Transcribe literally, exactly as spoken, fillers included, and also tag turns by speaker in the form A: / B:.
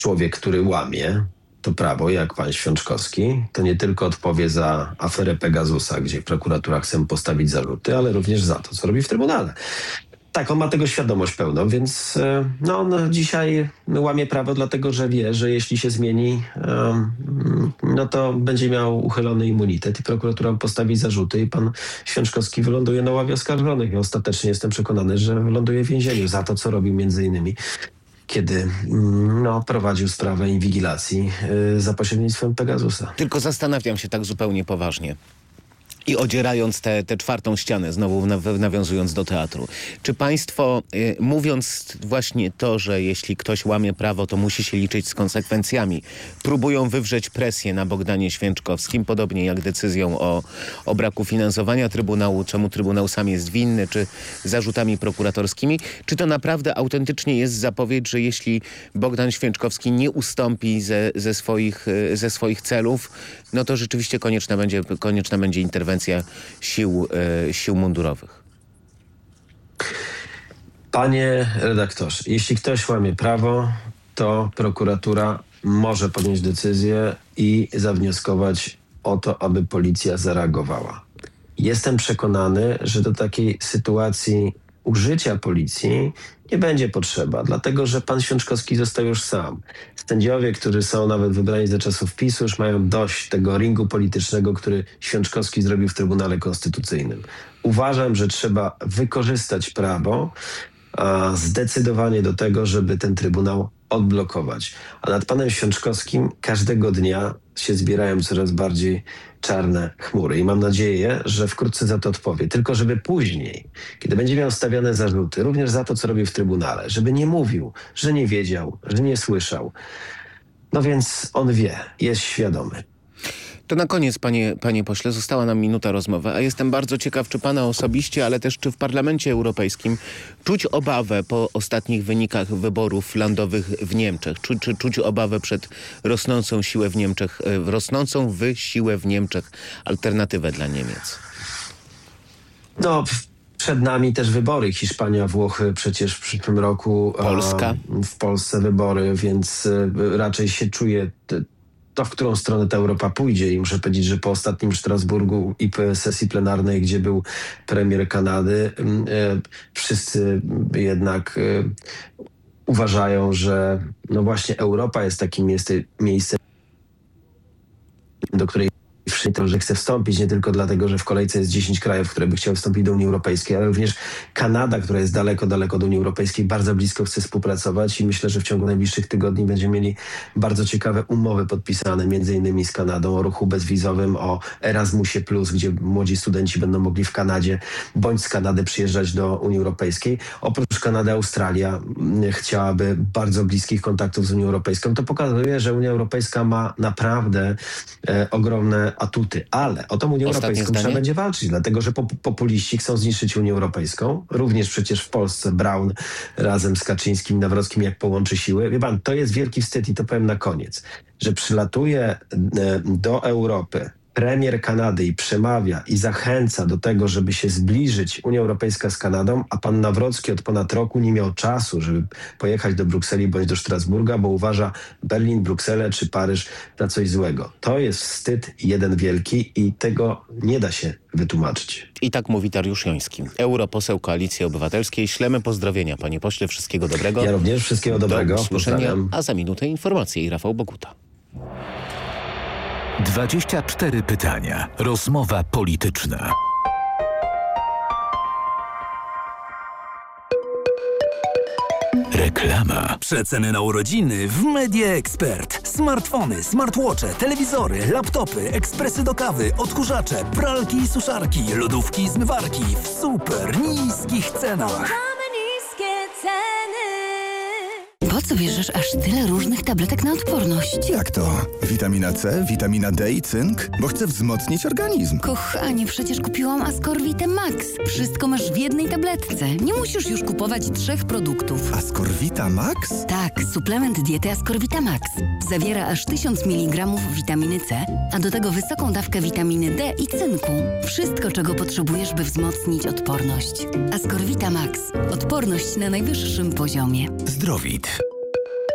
A: człowiek, który łamie to prawo, jak pan Święczkowski, to nie tylko odpowie za aferę Pegasusa, gdzie prokuratura chce postawić zarzuty, ale również za to, co robi w Trybunale. Tak, on ma tego świadomość pełną, więc no, on dzisiaj łamie prawo, dlatego że wie, że jeśli się zmieni, no to będzie miał uchylony immunitet i prokuratura postawi zarzuty i pan Święczkowski wyląduje na ławie oskarżonych. I ostatecznie jestem przekonany, że wyląduje w więzieniu za to, co robił między innymi, kiedy no, prowadził sprawę inwigilacji za pośrednictwem Pegasusa.
B: Tylko zastanawiam się tak zupełnie poważnie. I odzierając tę czwartą ścianę, znowu nawiązując do teatru. Czy państwo, y, mówiąc właśnie to, że jeśli ktoś łamie prawo, to musi się liczyć z konsekwencjami, próbują wywrzeć presję na Bogdanie Święczkowskim, podobnie jak decyzją o, o braku finansowania Trybunału, czemu Trybunał sam jest winny, czy zarzutami prokuratorskimi? Czy to naprawdę autentycznie jest zapowiedź, że jeśli Bogdan Święczkowski nie ustąpi ze, ze, swoich, ze swoich celów, no to rzeczywiście konieczna będzie, konieczna będzie interwencja sił, e, sił mundurowych?
A: Panie redaktorze, jeśli ktoś łamie prawo, to prokuratura może podjąć decyzję i zawnioskować o to, aby policja zareagowała. Jestem przekonany, że do takiej sytuacji użycia policji nie będzie potrzeba, dlatego że pan Święczkowski został już sam. Sędziowie, którzy są nawet wybrani za czasów PiSu, już mają dość tego ringu politycznego, który Święczkowski zrobił w Trybunale Konstytucyjnym. Uważam, że trzeba wykorzystać prawo a zdecydowanie do tego, żeby ten Trybunał odblokować. A nad panem Święczkowskim każdego dnia się zbierają coraz bardziej czarne chmury i mam nadzieję, że wkrótce za to odpowie. Tylko żeby później, kiedy będzie miał stawiane zarzuty, również za to, co robił w Trybunale, żeby nie mówił, że nie wiedział, że nie słyszał. No więc on wie, jest świadomy.
B: To na koniec, panie, panie pośle, została nam minuta rozmowy, a jestem bardzo ciekaw, czy pana osobiście, ale też czy w Parlamencie Europejskim czuć obawę po ostatnich wynikach wyborów landowych w Niemczech? Czy, czy czuć obawę przed rosnącą siłę w Niemczech, rosnącą w siłę w Niemczech alternatywę dla Niemiec?
A: No, przed nami też wybory. Hiszpania, Włochy przecież w przyszłym roku.
B: Polska.
A: W Polsce wybory, więc raczej się czuję to, w którą stronę ta Europa pójdzie. I muszę powiedzieć, że po ostatnim Strasburgu i po sesji plenarnej, gdzie był premier Kanady, wszyscy jednak uważają, że no właśnie Europa jest takim miejscem, do której to, że chce wstąpić nie tylko dlatego, że w kolejce jest dziesięć krajów, które by chciały wstąpić do Unii Europejskiej, ale również Kanada, która jest daleko, daleko od Unii Europejskiej, bardzo blisko chce współpracować i myślę, że w ciągu najbliższych tygodni będziemy mieli bardzo ciekawe umowy podpisane, między innymi z Kanadą, o ruchu bezwizowym, o Erasmusie plus, gdzie młodzi studenci będą mogli w Kanadzie bądź z Kanady przyjeżdżać do Unii Europejskiej. Oprócz Kanady, Australia chciałaby bardzo bliskich kontaktów z Unią Europejską. To pokazuje, że Unia Europejska ma naprawdę e, ogromne atuty, ale o tą Unię
B: Ostatnie
A: Europejską
B: zdanie?
A: trzeba będzie walczyć, dlatego że pop- populiści chcą zniszczyć Unię Europejską. Również przecież w Polsce Braun razem z Kaczyńskim, Nawrockim, jak połączy siły. Wie pan, to jest wielki wstyd i to powiem na koniec, że przylatuje e, do Europy premier Kanady i przemawia i zachęca do tego, żeby się zbliżyć Unia Europejska z Kanadą, a pan Nawrocki od ponad roku nie miał czasu, żeby pojechać do Brukseli bądź do Strasburga, bo uważa Berlin, Brukselę czy Paryż za coś złego. To jest wstyd jeden wielki i tego nie da się wytłumaczyć.
B: I tak mówi Dariusz Joński, europoseł Koalicji Obywatelskiej. Ślemy pozdrowienia, panie pośle, wszystkiego dobrego.
A: Ja również wszystkiego dobrego.
B: Do usłyszenia,
A: Pozdrawiam.
B: a za minutę informacje i Rafał Boguta.
C: dwadzieścia cztery pytania. Rozmowa polityczna. Reklama.
D: Przeceny na urodziny w Media Expert. Smartfony, smartwatche, telewizory, laptopy, ekspresy do kawy, odkurzacze, pralki i suszarki, lodówki i zmywarki w super niskich cenach.
E: Mamy niskie ceny.
F: Po co bierzesz aż tyle różnych tabletek na odporność?
G: Jak to? Witamina C, witamina D i cynk? Bo chcę wzmocnić organizm.
F: Kochanie, przecież kupiłam Ascorvite Max. Wszystko masz w jednej tabletce. Nie musisz już kupować trzech produktów.
G: Ascorvita Max?
F: Tak, suplement diety Ascorvita Max. Zawiera aż tysiąc miligramów witaminy C, a do tego wysoką dawkę witaminy D i cynku. Wszystko, czego potrzebujesz, by wzmocnić odporność. Ascorvita Max. Odporność na najwyższym poziomie.
C: Zdrowit.